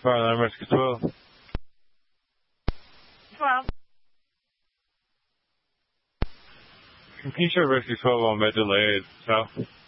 Fire alarm rescue 12. 12. Can you show rescue 12 on med delayed south?